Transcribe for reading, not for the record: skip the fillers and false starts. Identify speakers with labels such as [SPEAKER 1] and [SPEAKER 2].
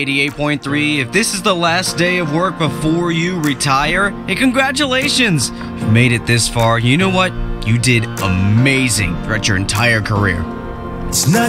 [SPEAKER 1] 88.3, if this is the last day of work before you retire, hey, congratulations! You've made it this far. You know what? You did amazing throughout your entire career.
[SPEAKER 2] It's not